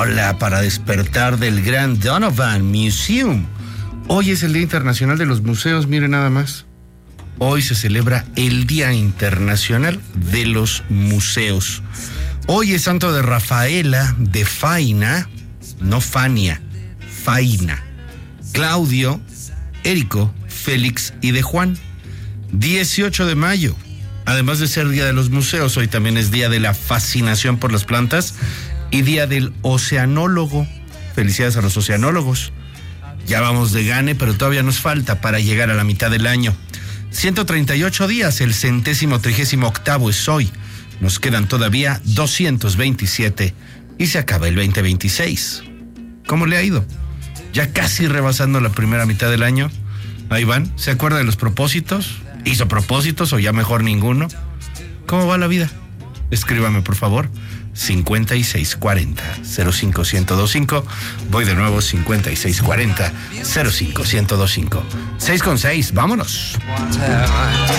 rola para despertar del Grand Donovan Museum. Hoy es el Día Internacional de los Museos, mire nada más. Hoy se celebra el Día Internacional de los Museos. Hoy es santo de Rafaela, de Faina, no Fania, Faina, Claudio, Érico, Félix y de Juan. 18 de mayo. Además de ser Día de los Museos, hoy también es Día de la Fascinación por las Plantas y Día del Oceanólogo. Felicidades a los oceanólogos. Ya vamos de gane, pero todavía nos falta para llegar a la mitad del año. 138 días, el 138º es hoy. Nos quedan todavía 227 y se acaba el 2026. ¿Cómo le ha ido? Ya casi rebasando la primera mitad del año. Ahí van. ¿Se acuerda de los propósitos? ¿Hizo propósitos o ya mejor ninguno? ¿Cómo va la vida? Escríbame, por favor. 5640-05125. Voy de nuevo, 5640-05125. 6 con 6, vámonos.